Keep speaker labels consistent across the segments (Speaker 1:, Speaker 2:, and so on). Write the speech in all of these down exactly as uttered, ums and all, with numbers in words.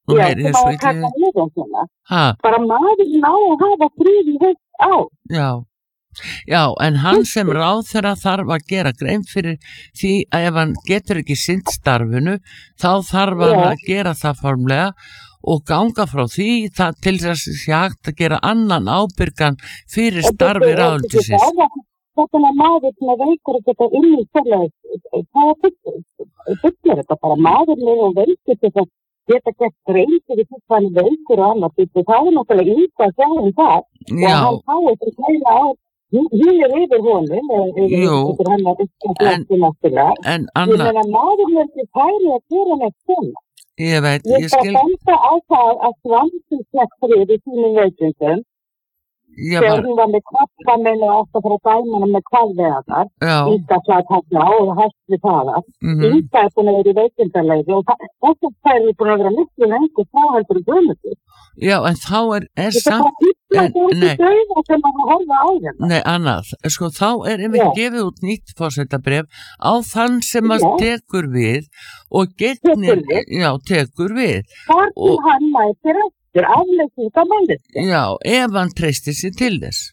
Speaker 1: Hún
Speaker 2: Já,
Speaker 1: heyrir
Speaker 2: sem
Speaker 1: svo
Speaker 2: að
Speaker 1: illa í
Speaker 2: taka
Speaker 1: þér.
Speaker 2: niður svona.
Speaker 1: Ha,
Speaker 2: Bara maðurinn á að hafa frið í heilt ár.
Speaker 1: já. Já, en hann sem ráðherra þarf að gera grein fyrir því að ef hann getur ekki sinnt starfinu, þá þarf hann
Speaker 2: Já.
Speaker 1: að gera það formlega og ganga frá því það til þess að sé hægt að gera annan ábyrgan fyrir starfi ráðuneytisins.
Speaker 2: Þetta er maður sem er veikur að geta inn í sérlega, það er byggir þetta bara maðurinn og veikur til að geta gett grein fyrir því hvað hann er veikur og annað, það er náttúrulega yngt að sjá um það
Speaker 1: Já.
Speaker 2: og hann fái þetta meira á, hún er yfir honum,
Speaker 1: Jú.
Speaker 2: yfir hennar
Speaker 1: En-
Speaker 2: uppskjöfti náttúrulega.
Speaker 1: En
Speaker 2: Ég
Speaker 1: Anna,
Speaker 2: meina maðurinn er ekki færi að gera neitt svona.
Speaker 1: ég veit,
Speaker 2: Ég
Speaker 1: ég
Speaker 2: bara
Speaker 1: skil,
Speaker 2: benda á það að Svansi slett frið í sínum veikindum
Speaker 1: ég
Speaker 2: þegar
Speaker 1: var,
Speaker 2: hún var með krabbamein og átt að fara að dæma hana með hvalveðarnar,
Speaker 1: já,
Speaker 2: ískaflat hana og hægt við það.
Speaker 1: mhm,
Speaker 2: Íska er búin að vera í veikindarleyfi og það- þessar þær eru búin að vera miklu lengur þá heldur í Guðmundur.
Speaker 1: já, en þá er, er
Speaker 2: Þetta er
Speaker 1: samt,
Speaker 2: bara hýtla
Speaker 1: en-
Speaker 2: þessi
Speaker 1: nei.
Speaker 2: dauða sem að horfa á hérna.
Speaker 1: nei, annað, sko, þá er einmitt
Speaker 2: Já.
Speaker 1: gefið út nýtt forsetabref á þann sem að
Speaker 2: Já.
Speaker 1: tekur við og getnir,
Speaker 2: Tekur við.
Speaker 1: já, tekur við,
Speaker 2: Þar til
Speaker 1: Og-
Speaker 2: hann mætir eftir afleysing af manneskja.
Speaker 1: já, ef hann treystir sér til þess.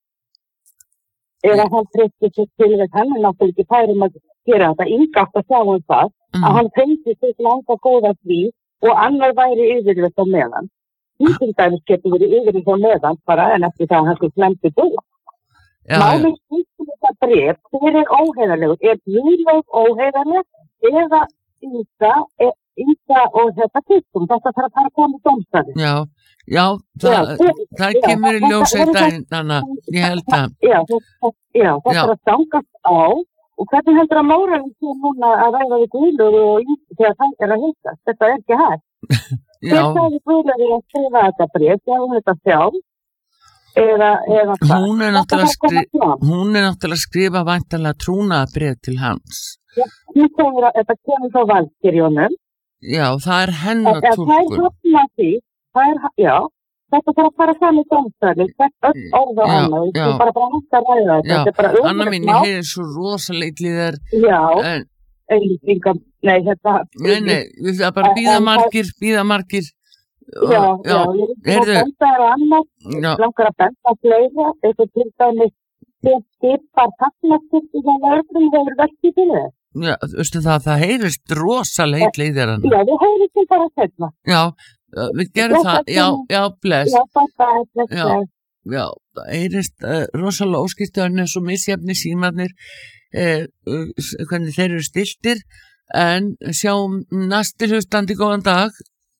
Speaker 2: Eða hann treysti sér til þess, hann er náttúrulega ekki færum að gera þetta, yngátt að sjá um það, að
Speaker 1: Mhm.
Speaker 2: hann fengi sér langa góða því og annar væri yfirleitt á meðan. Hún til dæmis getur verið yfirleitt á meðan bara en eftir það að hann sé slemmt í búið.
Speaker 1: Já, já,
Speaker 2: Málið skiptir þetta bref, hver er óheiðarlegur? Er Guðlaug óheiðarleg eða Inga, e- Inga og þetta Kristum? Þetta þarf að fara að koma í dómstæði.
Speaker 1: já, já, það,
Speaker 2: Já,
Speaker 1: það
Speaker 2: já,
Speaker 1: kemur í
Speaker 2: þetta-
Speaker 1: ljós eitt
Speaker 2: þetta-
Speaker 1: daginn, Anna, ég held að,
Speaker 2: Já, þetta, já, þetta
Speaker 1: Já.
Speaker 2: er að stangast á og hvernig heldur að Móralin sé núna að ræða við Guðlaug og Inga þegar það er að hitta? Þetta er ekki hægt.
Speaker 1: já,
Speaker 2: Hver sagði Guðlaug að skrifa þetta bref? Já, hún þetta sjálf. Eða, eða hvað?
Speaker 1: hún er
Speaker 2: Þetta
Speaker 1: náttúrulega
Speaker 2: þarf að koma
Speaker 1: skri,
Speaker 2: fram.
Speaker 1: hún er náttúrulega að skrifa væntanlega trúnaðarbref til hans.
Speaker 2: Hún segir að þetta kemur frá Valkyrjónum.
Speaker 1: Já, það er
Speaker 2: En
Speaker 1: hennar
Speaker 2: ef það er
Speaker 1: túlkun.
Speaker 2: hafna því, það er, já, þetta þarf að fara fram í dómstæði, hvert öll orð og
Speaker 1: Já,
Speaker 2: annað,
Speaker 1: já.
Speaker 2: þú bara bara hægt að ræða þetta,
Speaker 1: Já,
Speaker 2: þetta er bara
Speaker 1: Anna mín, ég
Speaker 2: mál.
Speaker 1: heyri svo rosalega þér,
Speaker 2: Já,
Speaker 1: en,
Speaker 2: auðvitað, nei, þetta,
Speaker 1: nei, nei, við það bara
Speaker 2: En-
Speaker 1: býða
Speaker 2: en-
Speaker 1: margir, býða margir,
Speaker 2: já, já,
Speaker 1: já,
Speaker 2: ég vil
Speaker 1: heyrðu.
Speaker 2: að benda þér á annað,
Speaker 1: já,
Speaker 2: langar að benda á fleira, eitthvað til dæmis, sem skipar taknastyrki sem lögum hefur verkið til þess.
Speaker 1: já, veistu það, það heyrist rosalega illa í þér, Anna.
Speaker 2: Já, við höfum sem bara setna.
Speaker 1: Já, uh, við gerum
Speaker 2: Já,
Speaker 1: það,
Speaker 2: það
Speaker 1: já,
Speaker 2: kemur.
Speaker 1: já, bless,
Speaker 2: Já, þetta er
Speaker 1: Já.
Speaker 2: þetta.
Speaker 1: já, það heyrist uh, rosalega óskiptu hann eins og misjafni símarnir, uh, uh, s- hvernig þeir eru stiltir, en sjáum næsti hlustandi, góðan dag.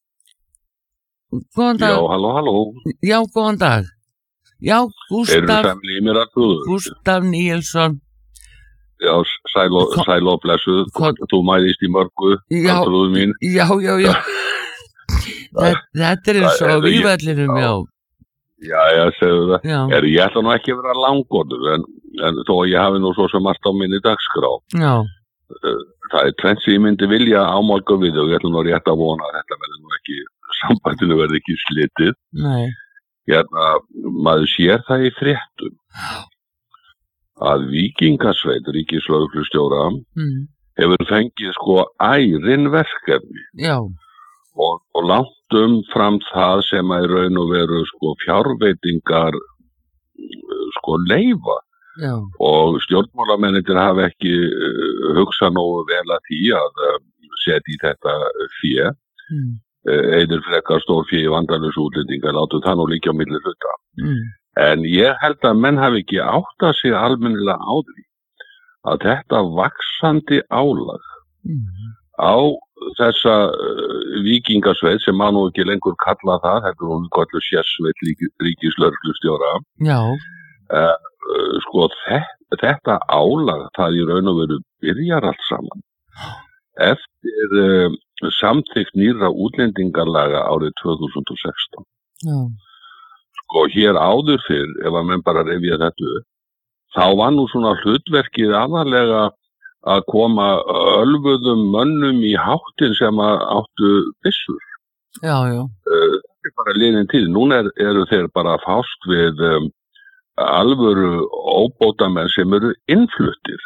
Speaker 1: Góðan
Speaker 3: Já,
Speaker 1: dag,
Speaker 3: halló, halló.
Speaker 1: já, góðan dag. Já,
Speaker 3: Eru
Speaker 1: Gústaf,
Speaker 3: semli í mér að trúðu?
Speaker 1: Gústaf Níelsson,
Speaker 3: Já, sæl og,
Speaker 1: Hva-
Speaker 3: sæl og blessuð.
Speaker 1: Hva-
Speaker 3: Þú mæðist í mörgu,
Speaker 1: Já.
Speaker 3: að trúðu mín.
Speaker 1: já, já, já, Þe- þetta er eins
Speaker 3: það
Speaker 1: og
Speaker 3: er-
Speaker 1: vígvellinum, já,
Speaker 3: Já, já, segðu það.
Speaker 1: já,
Speaker 3: Er, ég ætla nú ekki að vera langorður, en, en þó að ég hafi nú svo sem allt á minni dagskrá.
Speaker 1: já,
Speaker 3: Það er tvennt sem ég myndi vilja ámálga við og ég ætla nú rétt að vona að þetta verði nú ekki, sambandinu verði ekki slitið.
Speaker 1: nei,
Speaker 3: Hérna, maður sér það í fréttum að Víkingasveit, ríkislögreglustjóra,
Speaker 1: mm,
Speaker 3: hefur fengið sko ærin verkefni.
Speaker 1: já,
Speaker 3: og, og langt umfram það sem að í raun og veru sko fjárveitingar uh, sko leifa
Speaker 1: já,
Speaker 3: og stjórnmálamennir hafa ekki uh, hugsað nógu vel að því að uh, setja í þetta fé
Speaker 1: mm,
Speaker 3: uh, eiður frekar stór fé í vandalös útlendingar, látum það nú líka á milli hluta.
Speaker 1: mm,
Speaker 3: En ég held að menn hafi ekki áttað sig almennilega á því að þetta vaxandi álag
Speaker 1: mm,
Speaker 3: á þessa uh, Víkingasveit sem má nú ekki lengur kalla það, þetta er hún kallu sérsveit ríkislögreglustjóra,
Speaker 1: já,
Speaker 3: uh, uh, sko þetta, þetta álag það í raun og veru byrjar allt saman eftir uh, samþykkt nýrra útlendingarlaga árið tvö þúsund og sextán.
Speaker 1: já,
Speaker 3: Sko hér áður fyrr, ef að menn bara rifja þetta upp, þá var nú svona hlutverkið aðalega að koma ölfuðum mönnum í háttin sem að áttu byssur.
Speaker 1: já, já,
Speaker 3: Uh, þetta er bara liðin tíð. Núna er, eru þeir bara að fást við um, alvöru óbótamenn sem eru innfluttir.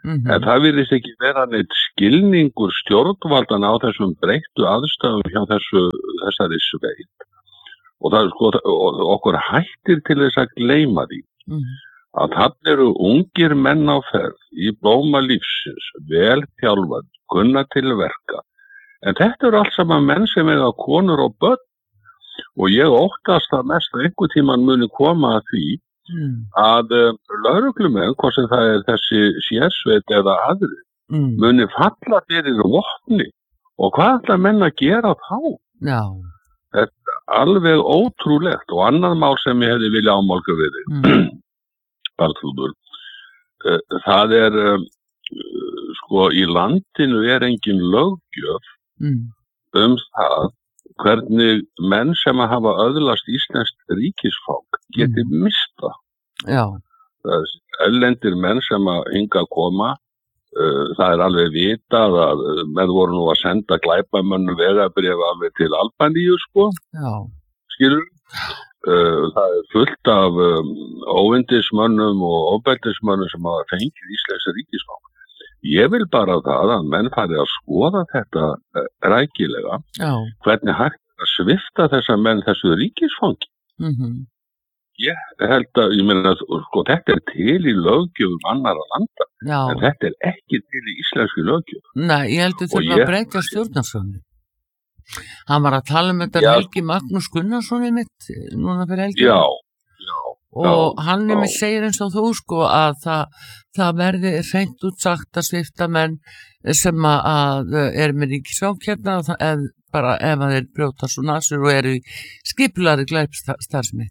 Speaker 1: Mm-hmm.
Speaker 3: En það virðist ekki vera neitt skilningur stjórnvaldan á þessum breyttu aðstæðum hjá þessu, þessari sveit. Og það er sko, og okkur hættir til þess að gleyma því
Speaker 1: Mm-hmm.
Speaker 3: að þannig eru ungir menn á ferð í blóma lífsins, vel þjálfað, kunna til verka. En þetta eru allt saman menn sem eiga konur og börn og ég óttast að mest að einhver tíman muni koma að því
Speaker 1: Mm.
Speaker 3: að uh, lögreglumenn, hvort sem það er þessi sérsveit eða aðri,
Speaker 1: Mm.
Speaker 3: muni falla fyrir vopni og hvað ætla menn að gera þá?
Speaker 1: Já.
Speaker 3: Þetta er alveg ótrúlegt og annað mál sem ég hefði vilja ámálka við þig,
Speaker 1: Mm.
Speaker 3: Arnþrúður, uh, það er um, sko í landinu er engin löggjöf
Speaker 1: Mm.
Speaker 3: um það hvernig menn sem að hafa öðlast íslenskt ríkisfang geti
Speaker 1: Mm.
Speaker 3: mista.
Speaker 1: Já.
Speaker 3: Það er erlendir menn sem að hinga að koma, uh, það er alveg vitað að uh, menn voru nú að senda glæpamönnum vegabréf alveg til Albaníu, sko,
Speaker 1: Já.
Speaker 3: skilur. Uh, það er fullt af um, óvindismönnum og ofbeldismönnum sem hafa fengið íslensk ríkisfang. Ég vil bara það að menn fari að skoða þetta uh, rækilega,
Speaker 1: Já.
Speaker 3: hvernig hægt að svifta þessa menn þessu ríkisfangi.
Speaker 1: Mm-hmm.
Speaker 3: Ég held að, ég meina, sko, þetta er til í löggjöfum annarra landa,
Speaker 1: Já.
Speaker 3: en þetta er ekki til í íslenski löggjöf.
Speaker 1: Nei, ég heldur
Speaker 3: Og
Speaker 1: þurfa að
Speaker 3: ég-
Speaker 1: breyta stjórnarskránni. Hann var að tala um þetta
Speaker 3: Já.
Speaker 1: Helgi Magnús Gunnarssoni mitt núna fyrir helgi.
Speaker 3: Já, já,
Speaker 1: Og
Speaker 3: já,
Speaker 1: hann er með
Speaker 3: já.
Speaker 1: segir eins og þú sko að það, það verði hreint út sagt að svifta menn sem að, að er með ríkisfang hérna og það- ef, bara ef að þeir brjóta svo nasur og eru í skipulari glæpstarfsemi.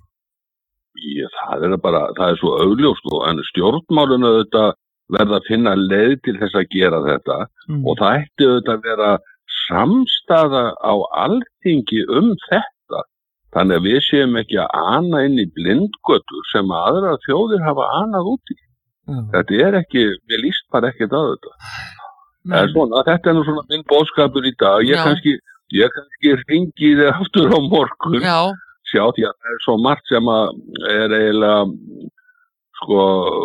Speaker 3: Ég, það er bara, það er svo augljóst og en stjórnmálinu auðvitað verða að finna leið til þess að gera þetta
Speaker 1: Mm.
Speaker 3: og það ætti auðvitað að vera samstaða á alþingi um þetta. Þannig að við séum ekki að ana inn í blindgötur sem aðrar þjóðir hafa anað út í.
Speaker 1: Já.
Speaker 3: Þetta er ekki, við líst bara ekkert á þetta.
Speaker 1: Men,
Speaker 3: En svona, þetta er nú svona minn boðskapur í dag. Ég
Speaker 1: Já.
Speaker 3: kannski, ég kannski ringi þig aftur á morgun.
Speaker 1: já,
Speaker 3: Sjá því að það er svo margt sem að er eiginlega sko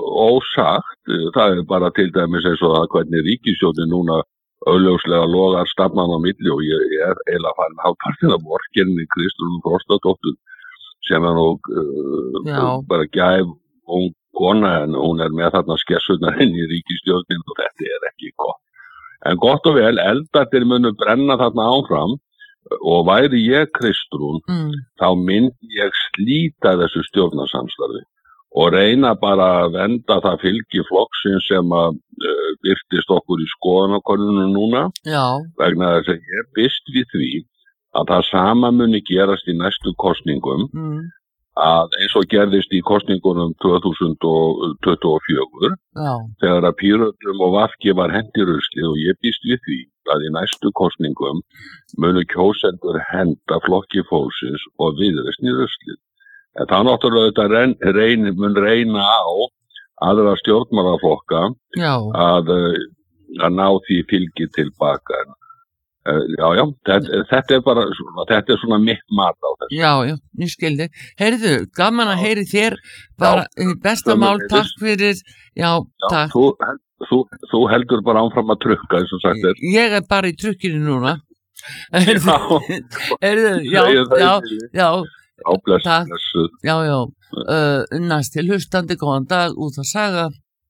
Speaker 3: ósagt. Það er bara til dæmis eins og það hvernig ríkisstjórnin núna augljóslega logar stafnan á milli og ég, ég er eiginlega farin hálfpartin af vorkinni Kristrúnu Frostadóttur sem er nú
Speaker 1: Já.
Speaker 3: uh, bara gæf ung kona en hún er með þarna skessunar inn í ríkisstjórnin og þetta er ekki gott. En gott og vel, eldarnir munu brenna þarna áfram og væri ég Kristrún
Speaker 1: mm.
Speaker 3: þá myndi ég slíta þessu stjórnarsamstarfi og reyna bara að venda það fylgi flokksins sem að uh, birtist okkur í skoðanakönnunum núna
Speaker 1: já,
Speaker 3: vegna þess að ég bist við því að það sama muni gerast í næstu kosningum
Speaker 1: mm.
Speaker 3: að eins og gerðist í kosningunum tvö þúsund tuttugu og fjögur
Speaker 1: já,
Speaker 3: þegar að Pírötum og V G var hendi ruslið og ég býst við því að í næstu kosningum munu kjósendur henda flokki fólksins og Viðreisn í ruslið. En það náttúrulega þetta reyn, reyn, mun reyna á aðra stjórnmálaflokka
Speaker 1: já,
Speaker 3: að, að ná því fylgi tilbaka. Uh, já, já, þetta, þetta er bara svona, þetta er svona mitt mat á þessu.
Speaker 1: já, já, ég skildi. Heyrðu, gaman að heyri þér, bara í besta
Speaker 3: sömuleiðis.
Speaker 1: mál, takk fyrir, já,
Speaker 3: Já,
Speaker 1: takk.
Speaker 3: þú, þú, þú heldur bara áfram að trukka eins og sagt er.
Speaker 1: Ég er bara í trukkinu núna.
Speaker 3: Já,
Speaker 1: Heyrðu, já,
Speaker 3: Segðu það
Speaker 1: já,
Speaker 3: ekki.
Speaker 1: já,
Speaker 3: Já, bless,
Speaker 1: Takk.
Speaker 3: blessuð.
Speaker 1: já, já, uh, næst til hlustandi, góðan dag, út að saga,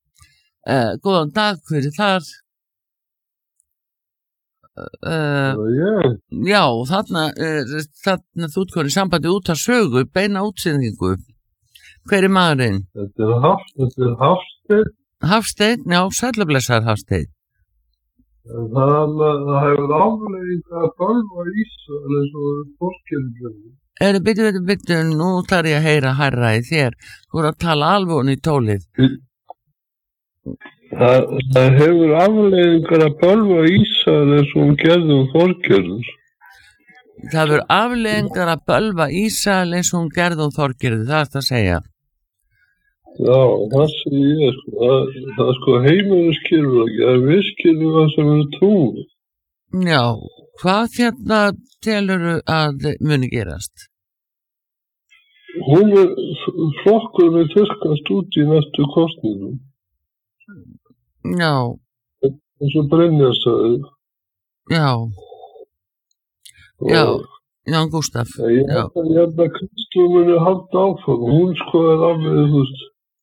Speaker 1: uh, góðan dag, hver er þar? Uh,
Speaker 4: Já,
Speaker 1: já, þarna, uh, þarna þú ert í sambandi út að sögu, beina útsendingu. Hver er maðurinn?
Speaker 4: þetta er Hafsteinn, þetta er Hafsteinn,
Speaker 1: Hafsteinn, já, sælublessar Hafsteinn.
Speaker 4: en það, það hefur afleiðingar að bölva Ísrael eins og fórskilgjörnum.
Speaker 1: Er þið byttu, byttu, byttu, nú þarf ég að heyra hærra í þér. Þú er að tala alveg í tólið.
Speaker 4: Það, það hefur afleiðingar að bölva Ísrael eins og hún gerði um fórskilgjörnum.
Speaker 1: Það verður afleðingar að bölva Ísrael eins og hún gerði um Þorgerði, það er það að segja.
Speaker 4: Já, það sé ég, sko. Það, það er sko heimurinn skilur ekki, það er við skilur það sem við trúum.
Speaker 1: Já, hvað hérna telurðu að muni gerast?
Speaker 4: Hún er, flokkur við þurrkast út í næstu kostningum.
Speaker 1: Já,
Speaker 4: eins og Brynjar sagði.
Speaker 1: já,
Speaker 4: Og
Speaker 1: já, Jón Gústaf,
Speaker 4: ég
Speaker 1: já,
Speaker 4: held að, ég held að Kristrún muni halda áfram. Hún sko er alveg, þú veist,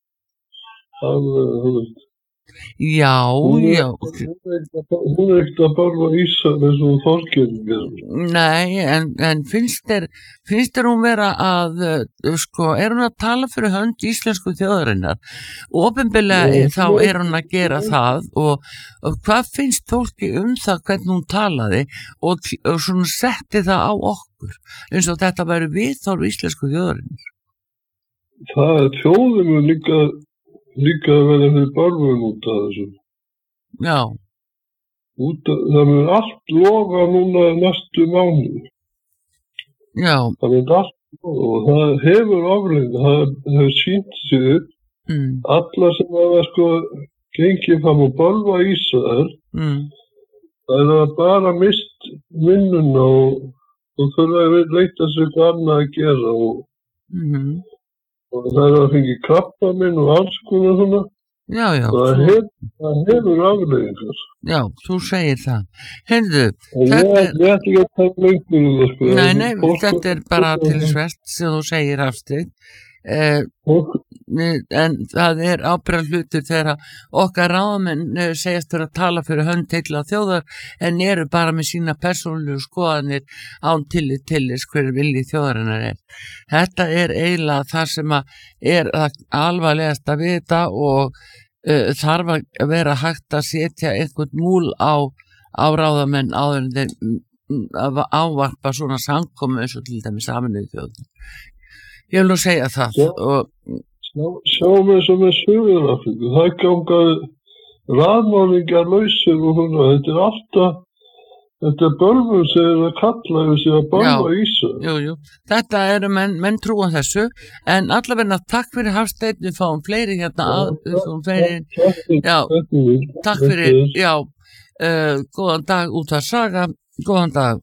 Speaker 4: alveg, þú veist.
Speaker 1: já,
Speaker 4: Hún er,
Speaker 1: já,
Speaker 4: hún er ekkert að, hún er ekkert að barfa Ísar eins og Þorgeir gerir.
Speaker 1: nei, en, en finnst þér, finnst þér hún vera að, uh, sko, er hún að tala fyrir hönd íslensku þjóðarinnar? Opinberlega
Speaker 4: Já,
Speaker 1: þá er hún að gera það og, og hvað finnst fólki um það hvernig hún talaði og, og svona setti það á okkur, eins og þetta væri viðhorf íslensku þjóðarinnar?
Speaker 4: Það er þjóðum og líka, líka að vera fyrir barfum út af þessu.
Speaker 1: Já,
Speaker 4: Út af, það mun allt lofa núna næstu mánuði.
Speaker 1: já,
Speaker 4: Það mun allt lofa og það hefur afleitt, það hefur sýnt sig
Speaker 1: mm,
Speaker 4: alla sem hafa sko gengið fram og barfa Ísrael,
Speaker 1: mm,
Speaker 4: það er að bara mist vinnuna og, og þurfa að leita sig hvað annað að gera og,
Speaker 1: mm,
Speaker 4: og það er að fengi krabbaminn og alls konar svona.
Speaker 1: já, já,
Speaker 4: Það
Speaker 1: þú,
Speaker 4: hefur, það hefur afleiðingar.
Speaker 1: já, þú segir það. Heyrðu,
Speaker 4: Og ég,
Speaker 1: þetta er,
Speaker 4: ég ætla ekki að tala lengur um það sko.
Speaker 1: nei, nei,
Speaker 4: Fólk-
Speaker 1: þetta er bara til svert sem þú segir afstig. Eh,
Speaker 4: fólk-
Speaker 1: en það er ábyrgðar hlutur þegar okkar ráðamenn eh, segjast vera að tala fyrir hönd heilla þjóðar en eru bara með sína persónulegu skoðanir án tillit til þess hver vilji þjóðarinnar er. Þetta er eiginlega það sem að er að alvarlegast að vita og uh, þarf að vera hægt að setja einhvern múl á, á ráðamenn áður en þeir mm, mm, að ávarpa svona samkomu eins og til dæmis Sameinuðu þjóðirnar. Ég vil nú segja það
Speaker 4: Já.
Speaker 1: og
Speaker 4: Sjá- Sjáum eins og með Suður-Afríku, það ganga raðmálningar lausir og svona, þetta er alltaf, þetta er bölvun sem er að kalla yfir sig að bölva Ísrael.
Speaker 1: jú, jú, þetta eru menn, menn trúa þessu en allavega takk fyrir Hafsteinn, við fáum fleiri hérna að, við fáum fleiri, já, takk fyrir, já, uh, góðan dag út að saga, góðan dag.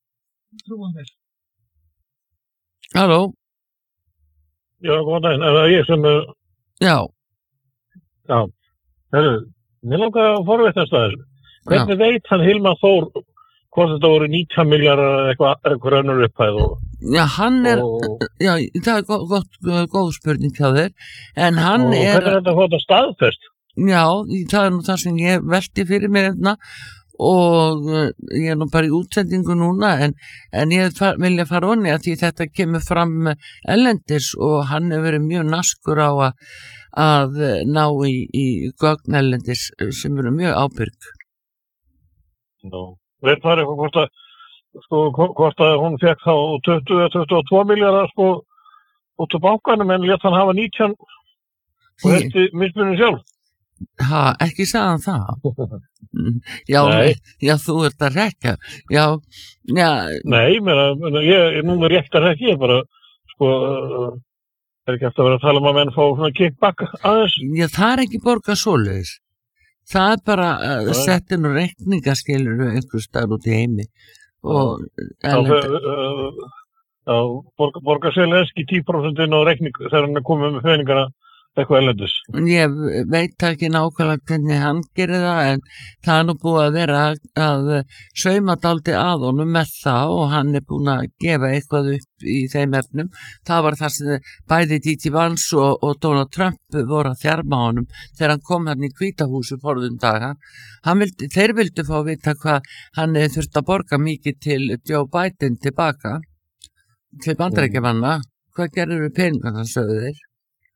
Speaker 1: Halló,
Speaker 5: Já, góðan daginn. Er það ég sem, uh,
Speaker 1: já,
Speaker 5: já, herru, mér langar að forvitnast að þessu. Hvernig veit hann Hilmar Þór hvort þetta voru nítján milljarðar eða eitthvað, eitthvað önnur upphæð og,
Speaker 1: já, hann er,
Speaker 5: og,
Speaker 1: já, það er gott, gott, góð spurning hjá þér, en hann
Speaker 5: og
Speaker 1: er,
Speaker 5: hvernig er þetta að fá þetta staðfest?
Speaker 1: já, það er nú það sem ég velti fyrir mér hérna og uh, ég er nú bara í útsendingu núna en, en ég far, vilja fara onni að því þetta kemur fram ellendis og hann hefur verið mjög naskur á að, að ná í, í gögn ellendis sem eru mjög ábyrg.
Speaker 5: Nú, veit maður eitthvað hvort að, sko, hvort að hún fekk þá tuttugu eða tuttugu og tvo milljarðar, sko, út af bankanum en lét hann hafa nítján og
Speaker 1: Því,
Speaker 5: hefði mismunum sjálf.
Speaker 1: ha, ekki sagðan það. Já,
Speaker 5: Nei.
Speaker 1: já, þú ert að rekja. Já, já,
Speaker 5: Nei, meina, meina, ég, ég núna réttar ekki, ég bara, sko, uh, er ekki eftir að vera að tala um að menn fá svona kickback aðeins.
Speaker 1: já, það er ekki borgað svoleiðis. Það er bara uh,
Speaker 5: Nei.
Speaker 1: settin og reikningaskilur einhver staðar út í heimi og
Speaker 5: Þá
Speaker 1: erlend-
Speaker 5: fer, uh, Já, borga, borga Selenski tíu prósent inn á reikning þegar hann er komið með peningana eitthvað ellendis.
Speaker 1: Ég veit ekki nákvæmlega hvernig hann gerir það en það er nú búið að vera að, að sauma dálítið að honum með það og hann er búin að gefa eitthvað upp í þeim efnum. Það var það sem bæði Díti Vans og, og Donald Trump voru að þjarma honum þegar hann kom hann í Hvítahúsi forðum daga. Hann vildi, þeir vildu fá að vita hvað hann þurfti að borga mikið til Joe Biden tilbaka til Bandaríkjamanna. Hvað gerður við peningana, sögðu þeir?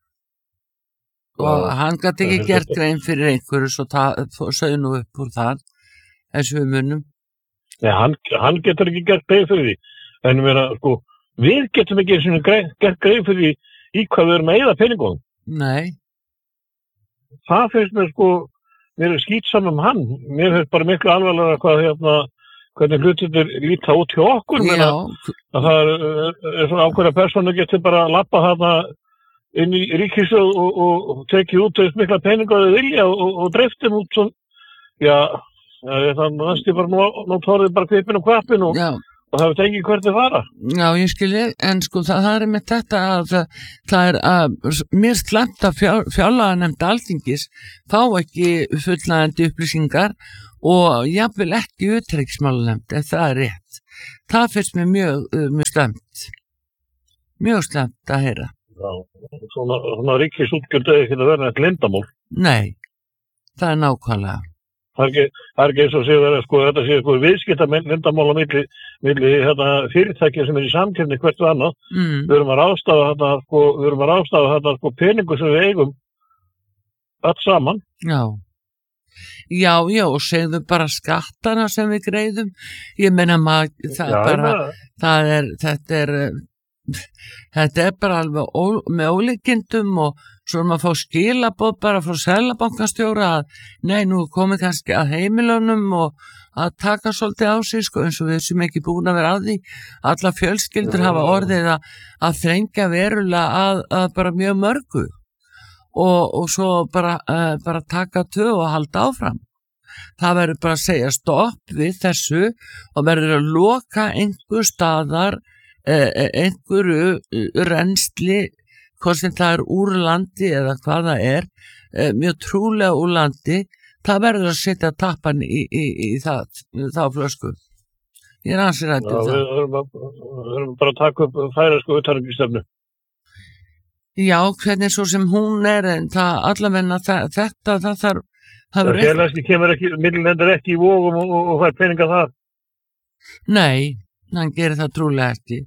Speaker 1: Og hann gæti ekki
Speaker 5: það er
Speaker 1: gert
Speaker 5: þetta.
Speaker 1: grein fyrir einhverju svo sögðu nú upp úr það eins og við munum.
Speaker 5: Nei, hann, hann getur ekki gert grein fyrir því. En vera, sko, við getum ekki svona grein, gert grein fyrir því í hvað við erum að eyða peningum.
Speaker 1: Nei,
Speaker 5: Það finnst mér, sko, mér er skýtsam um hann. Mér finnst bara miklu alvarlega hvað hérna, hvernig hlutir líta út hjá okkur.
Speaker 1: já,
Speaker 5: Meina, að það er, er svona ákveðna persónu getur bara að lappa þarna inn í ríkissjóð og, og, og tekið út þess mikla peninga þau vilja og, og, og dreiftum út svona, já, það er næstu bara nú, nú tóruð bara kvipin og kvapin og,
Speaker 1: já,
Speaker 5: og það veit ekki hvert þið fara.
Speaker 1: Já, ég skilji, en sko það, það er með þetta að það, það er að mér slæmt að fjár, fjárlaganefnd Alþingis fá ekki fullnægjandi upplýsingar og jafnvel ekki utanríkismálanefnd, ef það er rétt. Það finnst mér mjög, mjög slæmt. Mjög slæmt að heyra.
Speaker 5: Já, svona, svona ríkisútgjöld eða ekki að vera eitthvað lindamál.
Speaker 1: Nei, það er nákvæmlega.
Speaker 5: Það er ekki, það er ekki eins og séu verið, sko, þetta séu sko viðskipta lindamál á milli, milli hérna, fyrirtækja sem er í samkeppni hvert og annað. Mm. Við erum að ráðstafa þetta, sko, við erum að ráðstafa þetta, sko, peningu sem við eigum allt saman.
Speaker 1: Já. Já, já, og segðu bara skattana sem við greiðum. Ég meina maður, það
Speaker 5: Já,
Speaker 1: er bara,
Speaker 5: það.
Speaker 1: það er, þetta er, þetta er bara alveg ó, með ólíkindum og svo erum að fá skilaboð bara frá Seðlabankastjóra að nei, nú er komið kannski að heimilunum og að taka svolítið á sig, sko, eins og við sem ekki búin að vera að því. Alla fjölskyldur hafa orðið að, að þrengja verulega að, að bara mjög mörgu og, og svo bara, uh, bara taka töð og halda áfram. Það verður bara að segja stopp við þessu og verður að loka einhver staðar, uh, einhverju rennsli, hvort sem það er úr landi eða hvað það er, uh, mjög trúlega úr landi, það verður að setja tappan í, í, í það, þá flösku. Ég er ansið rætt um það.
Speaker 5: Við erum, að, við erum bara að taka upp færeysku utanríkisstefnu.
Speaker 1: Já, hvernig svo sem hún er, en það allavegna það, þetta, það þarf, það
Speaker 5: Það félagski kemur ekki, millilendur ekki í vógum og, og, og fær peninga þar.
Speaker 1: Nei, hann gerir það trúlega ekki.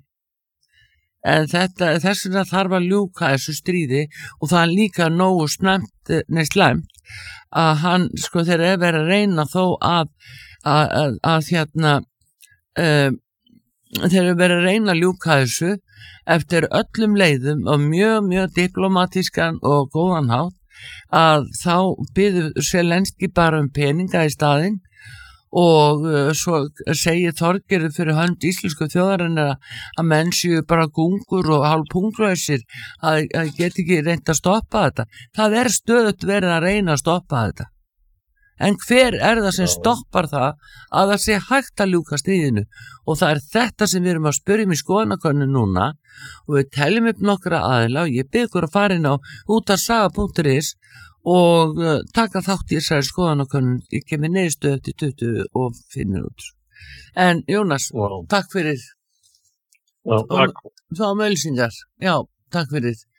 Speaker 1: En þetta, þess vegna þarf að ljúka þessu stríði og það er líka nógu slæmt, nei slæmt að hann, sko, þeir eru verið að reyna þó að að, að, að hérna uh, þeir eru verið að reyna að ljúka þessu eftir öllum leiðum og mjög, mjög diplomatískan og góðan hátt að þá byður Selenski bara um peninga í staðinn og uh, svo segir Þorgerður fyrir hönd íslensku þjóðarinnar að menn séu bara gungur og hálf punktlausir að, að geti ekki reynt að stoppa þetta. Það er stöðugt verið að reyna að stoppa þetta. En hver er það sem stoppar það að það sé hægt að ljúka stríðinu? Og það er þetta sem við erum að spyrjum í skoðanakönnun núna og við teljum upp nokkra aðila og ég bið ykkur að fara inn á útvarsaga punktur is og uh, taka þátt í þessari skoðanakönnun. Ég kemur niðurstöðu eftir tuttugu og fimm mínútur. En Jónas,
Speaker 5: Wow.
Speaker 1: takk fyrir.
Speaker 5: Já, takk.
Speaker 1: Þá um ölsingar. Já, takk fyrir.